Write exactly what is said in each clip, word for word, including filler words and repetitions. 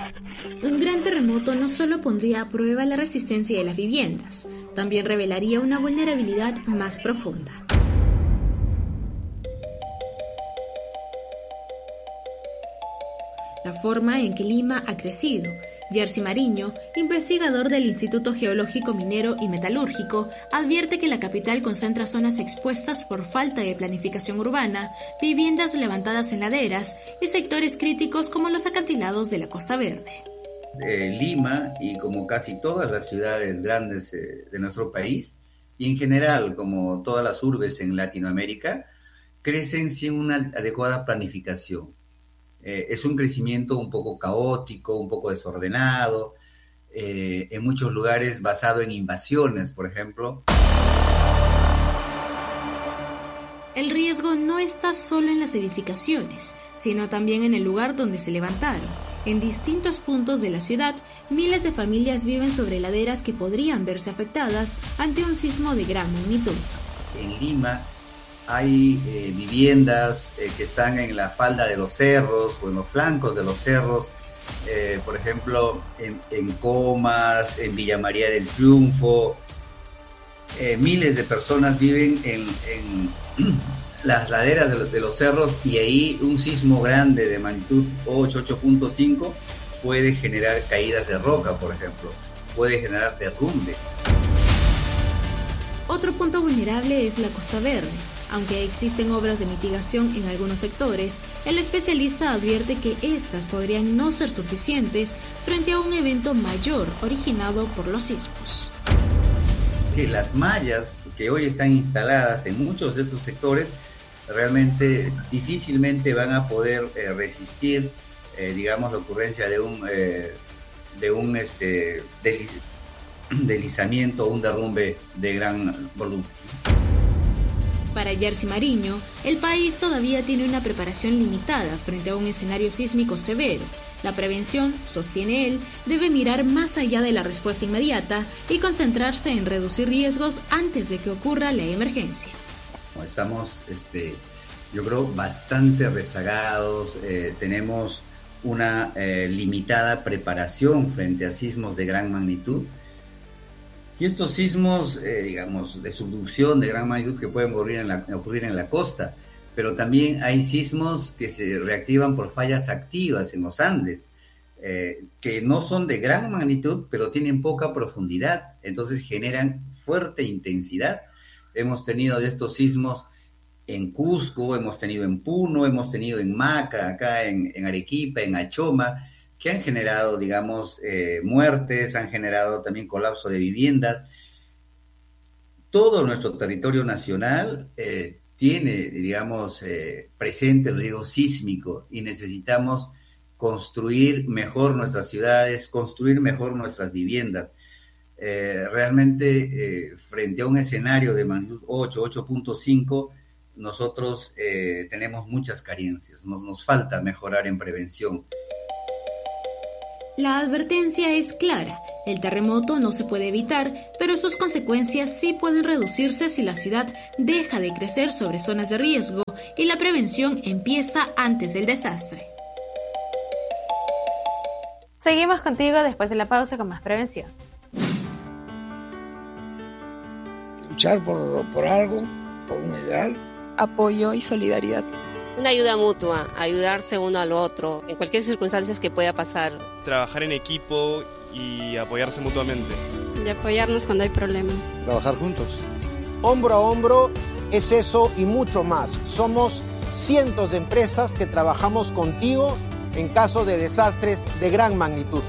Un gran terremoto no solo pondría a prueba la resistencia de las viviendas, también revelaría una vulnerabilidad más profunda. La forma en que Lima ha crecido. Jerzy Mariño, investigador del Instituto Geológico Minero y Metalúrgico, advierte que la capital concentra zonas expuestas por falta de planificación urbana, viviendas levantadas en laderas y sectores críticos como los acantilados de la Costa Verde. Eh, Lima, y como casi todas las ciudades grandes eh, de nuestro país, y en general como todas las urbes en Latinoamérica, crecen sin una adecuada planificación. Eh, es un crecimiento un poco caótico, un poco desordenado, eh, en muchos lugares basado en invasiones, por ejemplo. El riesgo no está solo en las edificaciones, sino también en el lugar donde se levantaron. En distintos puntos de la ciudad, miles de familias viven sobre laderas que podrían verse afectadas ante un sismo de gran magnitud. En Lima hay eh, viviendas eh, que están en la falda de los cerros o en los flancos de los cerros, eh, por ejemplo, en, en Comas, en Villa María del Triunfo. Eh, miles de personas viven en, en las laderas de, de los cerros, y ahí un sismo grande de magnitud ocho, ocho punto cinco puede generar caídas de roca, por ejemplo, puede generar derrumbes. Otro punto vulnerable es la Costa Verde. Aunque existen obras de mitigación en algunos sectores, el especialista advierte que estas podrían no ser suficientes frente a un evento mayor originado por los sismos. Que las mallas que hoy están instaladas en muchos de esos sectores realmente difícilmente van a poder eh, resistir, eh, digamos, la ocurrencia de un, eh, de un este, del, deslizamiento o un derrumbe de gran volumen. Para Jerzy Mariño, el país todavía tiene una preparación limitada frente a un escenario sísmico severo. La prevención, sostiene él, debe mirar más allá de la respuesta inmediata y concentrarse en reducir riesgos antes de que ocurra la emergencia. Estamos, este, yo creo, bastante rezagados, eh, tenemos una eh, limitada preparación frente a sismos de gran magnitud. Y estos sismos, eh, digamos, de subducción de gran magnitud que pueden ocurrir en, la, ocurrir en la costa, pero también hay sismos que se reactivan por fallas activas en los Andes, eh, que no son de gran magnitud, pero tienen poca profundidad, entonces generan fuerte intensidad. Hemos tenido de estos sismos en Cusco, hemos tenido en Puno, hemos tenido en Maca, acá en, en Arequipa, en Achoma, que han generado, digamos, eh, muertes, han generado también colapso de viviendas. Todo nuestro territorio nacional eh, tiene, digamos, eh, presente el riesgo sísmico y necesitamos construir mejor nuestras ciudades, construir mejor nuestras viviendas. Eh, realmente, eh, frente a un escenario de magnitud ocho, ocho punto cinco, nosotros eh, tenemos muchas carencias, nos, nos falta mejorar en prevención. La advertencia es clara, el terremoto no se puede evitar, pero sus consecuencias sí pueden reducirse si la ciudad deja de crecer sobre zonas de riesgo y la prevención empieza antes del desastre. Seguimos contigo después de la pausa con más prevención. Luchar por, por algo, por un ideal. Apoyo y solidaridad. Una ayuda mutua, ayudarse uno al otro, en cualquier circunstancia que pueda pasar. Trabajar en equipo y apoyarse mutuamente. De apoyarnos cuando hay problemas. Trabajar juntos. Hombro a hombro es eso y mucho más. Somos cientos de empresas que trabajamos contigo en caso de desastres de gran magnitud.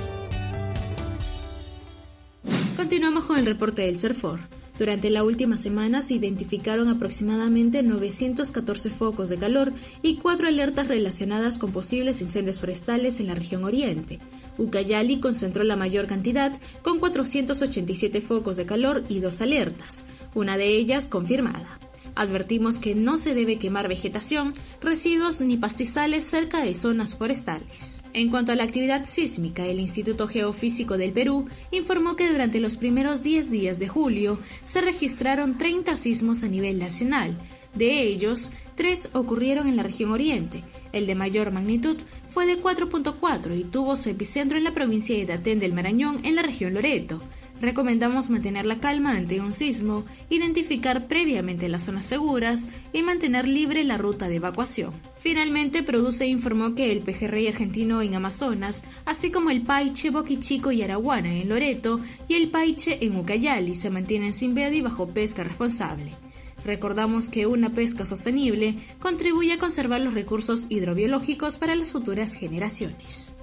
Continuamos con el reporte del CERFOR. Durante la última semana se identificaron aproximadamente novecientos catorce focos de calor y cuatro alertas relacionadas con posibles incendios forestales en la región oriente. Ucayali concentró la mayor cantidad, con cuatrocientos ochenta y siete focos de calor y dos alertas, una de ellas confirmada. Advertimos que no se debe quemar vegetación, residuos ni pastizales cerca de zonas forestales. En cuanto a la actividad sísmica, el Instituto Geofísico del Perú informó que durante los primeros diez días de julio se registraron treinta sismos a nivel nacional. De ellos, tres ocurrieron en la región oriente. El de mayor magnitud fue de cuatro punto cuatro y tuvo su epicentro en la provincia de Tatén del Marañón, en la región Loreto. Recomendamos mantener la calma ante un sismo, identificar previamente las zonas seguras y mantener libre la ruta de evacuación. Finalmente, Produce informó que el pejerrey argentino en Amazonas, así como el paiche, boquichico y araguana en Loreto y el paiche en Ucayali se mantienen sin veda y bajo pesca responsable. Recordamos que una pesca sostenible contribuye a conservar los recursos hidrobiológicos para las futuras generaciones.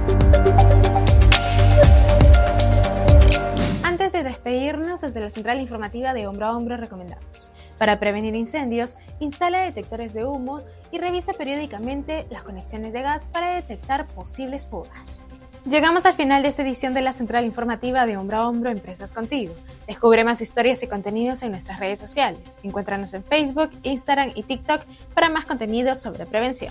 Antes de despedirnos, desde la central informativa de Hombro a Hombro recomendamos: para prevenir incendios, instala detectores de humo y revisa periódicamente las conexiones de gas para detectar posibles fugas. Llegamos al final de esta edición de la central informativa de Hombro a Hombro, Empresas Contigo. Descubre más historias y contenidos en nuestras redes sociales. Encuéntranos en Facebook, Instagram y TikTok para más contenido sobre prevención.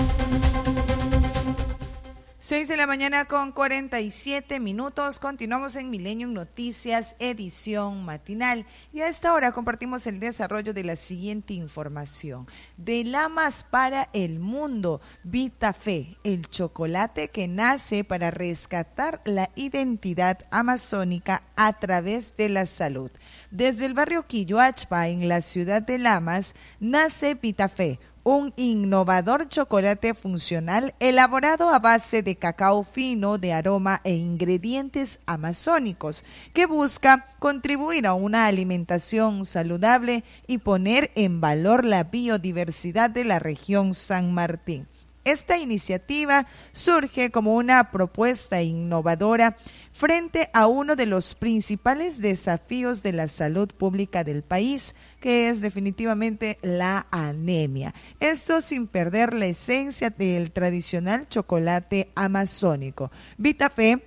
seis de la mañana con cuarenta y siete minutos. Continuamos en Millennium Noticias, edición matinal. Y a esta hora compartimos el desarrollo de la siguiente información. De Lamas para el mundo, Vitafé, el chocolate que nace para rescatar la identidad amazónica a través de la salud. Desde el barrio Quilloachpa, en la ciudad de Lamas, nace Vitafé, un innovador chocolate funcional elaborado a base de cacao fino de aroma e ingredientes amazónicos, que busca contribuir a una alimentación saludable y poner en valor la biodiversidad de la región San Martín. Esta iniciativa surge como una propuesta innovadora frente a uno de los principales desafíos de la salud pública del país, que es definitivamente la anemia. Esto sin perder la esencia del tradicional chocolate amazónico. Vitafé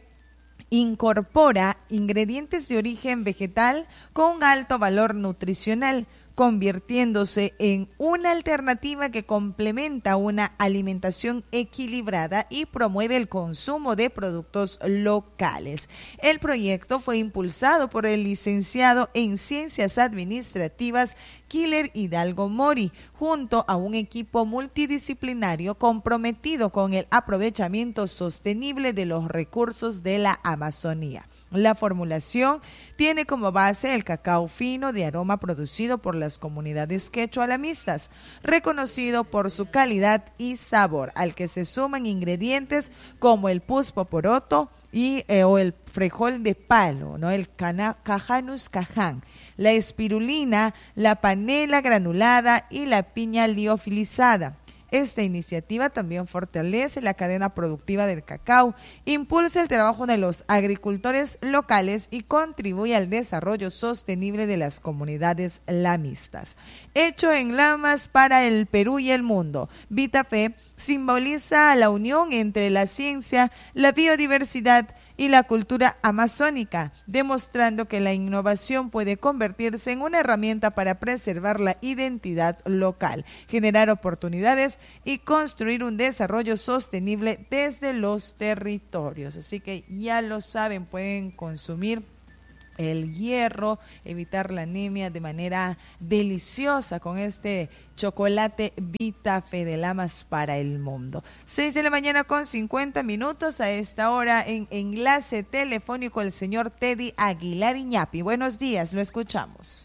incorpora ingredientes de origen vegetal con alto valor nutricional, convirtiéndose en una alternativa que complementa una alimentación equilibrada y promueve el consumo de productos locales. El proyecto fue impulsado por el licenciado en Ciencias Administrativas Killer Hidalgo Mori, junto a un equipo multidisciplinario comprometido con el aprovechamiento sostenible de los recursos de la Amazonía. La formulación tiene como base el cacao fino de aroma producido por las comunidades quechua-lamistas, reconocido por su calidad y sabor, al que se suman ingredientes como el puspo poroto y eh, o el frijol de palo, ¿no? El cana, cajanus caján, la espirulina, la panela granulada y la piña liofilizada. Esta iniciativa también fortalece la cadena productiva del cacao, impulsa el trabajo de los agricultores locales y contribuye al desarrollo sostenible de las comunidades lamistas. Hecho en Lamas para el Perú y el mundo, Vitafé simboliza la unión entre la ciencia, la biodiversidad y la cultura amazónica, demostrando que la innovación puede convertirse en una herramienta para preservar la identidad local, generar oportunidades y construir un desarrollo sostenible desde los territorios. Así que ya lo saben, pueden consumir el hierro, evitar la anemia de manera deliciosa con este chocolate Vitafé de Lamas para el mundo. seis de la mañana con cincuenta minutos. A esta hora en enlace telefónico el señor Teddy Aguilar Iñapi. Buenos días, lo escuchamos.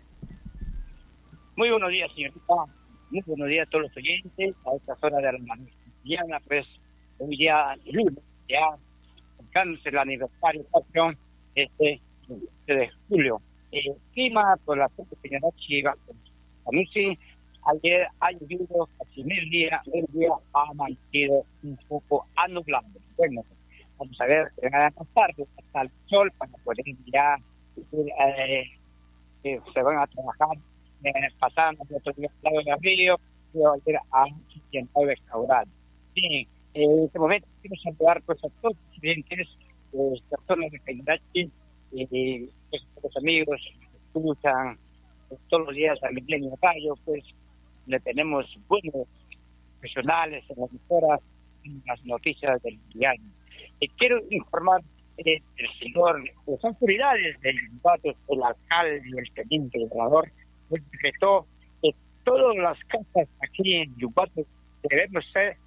Muy buenos días, señorita. Muy buenos días a todos los oyentes a estas horas de la mañana. Pues hoy día lunes, ya alcanza el aniversario de este de julio. El clima por la señora Chiva, anuncio, ayer ha llovido casi medio día, el día ha amanecido un poco anublado. Bueno, vamos a ver, más tarde hasta el sol para poder ya eh, eh, se van a trabajar eh, pasando otro día al lado del río, y ayer ha intentado restaurar. Sí, en este momento quiero saludar pues a todos los clientes de esta zona de Cañarachi, y pues, los amigos que escuchan pues, todos los días al Milenio Radio, pues le tenemos buenos profesionales en las emisoras, en las noticias del diario. Y quiero informar eh, el señor, las autoridades del Yubato, el alcalde y el teniente gobernador, pues, decretó que todas las casas aquí en Yubato debemos ser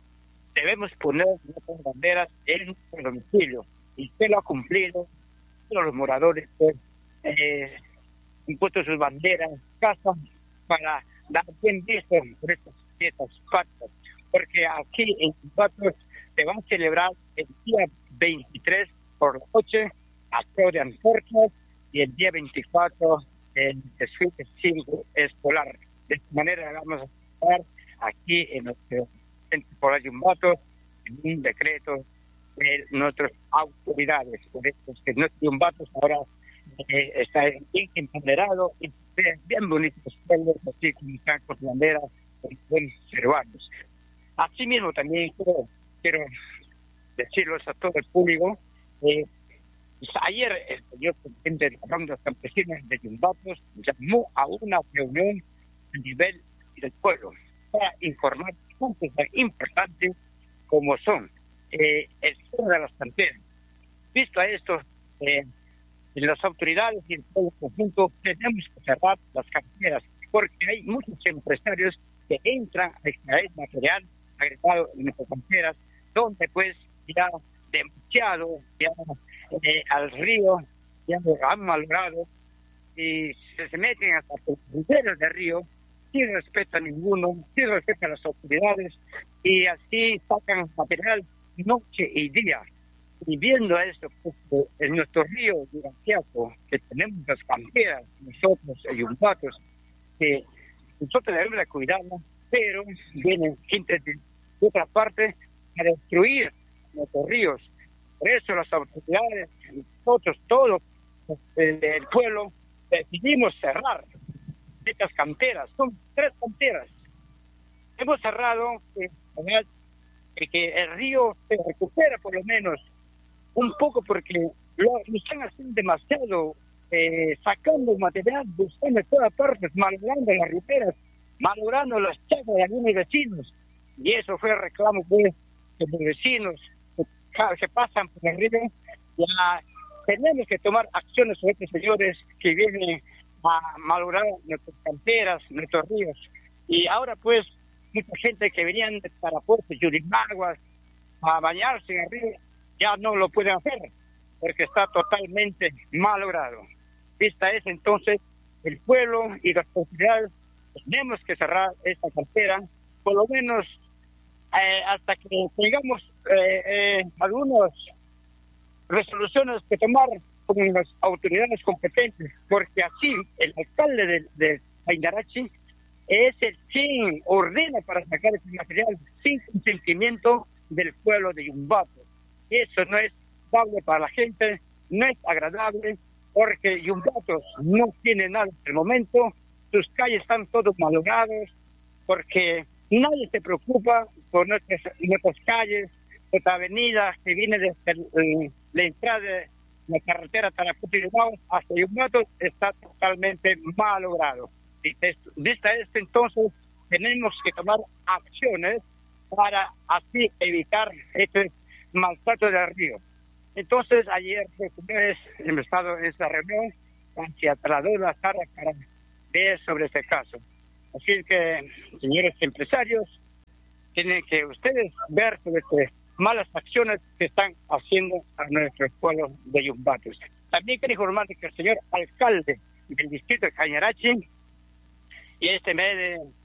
debemos poner nuestras banderas en nuestro domicilio. Y usted lo ha cumplido. Todos los moradores pues, eh, han puesto sus banderas en casa para dar bien visto por estas fiestas patrias. Porque aquí en Yumbatos se van a celebrar el día veintitrés por la noche acto de antorchas y el día veinticuatro el desfile cívico escolar. De esta manera vamos a estar aquí en nuestro centro escolar Yumbatos en un decreto de nuestras autoridades. Por eso es que nuestro Yumbatos ahora eh, está bien empoderado y bien bonitos pueblos, así como están con banderas buenos peruanos. Asimismo también quiero, quiero decirles a todo el público, eh, pues ayer el señor presidente de las rondas campesinas de Yumbatos llamó a una reunión a nivel del pueblo para informar puntos tan importantes como son eh, el cierre de las canteras. Visto a esto, eh, las autoridades y el pueblo conjunto tenemos que cerrar las canteras porque hay muchos empresarios que entran a extraer material agregado en nuestras canteras, donde pues ya demasiado, ya eh, al río, ya lo han malogrado y se, se meten hasta los riberos del río sin respeto a ninguno, sin respeto a las autoridades y así sacan material noche y día. Y viendo esto, pues, en nuestro río Duraciaco, que tenemos las canteras, nosotros, en Yumbatos, que nosotros debemos de cuidarnos, pero vienen gente de, de otra parte a destruir nuestros ríos. Por eso las autoridades, nosotros, todos el, el pueblo, decidimos cerrar estas canteras. Son tres canteras. Hemos cerrado eh, que el río se recupera por lo menos un poco porque lo, lo están haciendo demasiado, eh, sacando material, buscando de todas partes, malogrando las riberas, malogrando las chacras de algunos vecinos. Y eso fue el reclamo pues, de los vecinos que, que pasan por el río. Ya tenemos que tomar acciones sobre estos señores que vienen a malograr nuestras canteras, nuestros ríos. Y ahora pues mucha gente que venían de Tarapoto, Yurimaguas, a bañarse en el río, ya no lo pueden hacer porque está totalmente malogrado. Esta es entonces el pueblo y las autoridades tenemos que cerrar esta cartera, por lo menos eh, hasta que tengamos eh, eh, algunas resoluciones que tomar con las autoridades competentes, porque así el alcalde de, de Aindarachi es el quien ordena para sacar ese material sin consentimiento del pueblo de Yumbatos. Eso no es dable para la gente, no es agradable, porque Yumbatos no tiene nada en el momento, sus calles están todos malogrados, porque nadie se preocupa por nuestras, nuestras calles, nuestra avenida que viene desde el, la entrada de la carretera Tarapoto y Yumbatos hasta Yumbatos está totalmente malogrado. Vista esto, entonces, tenemos que tomar acciones para así evitar este maltrato del río. Entonces, ayer, señores, hemos estado en esta reunión, se trasladó la sala para ver sobre este caso. Así que, señores empresarios, tienen que ustedes ver sobre estas malas acciones que están haciendo a nuestro pueblo de Yumbatos. También quiero informarles que el señor alcalde del distrito de Cañarachi y este mes de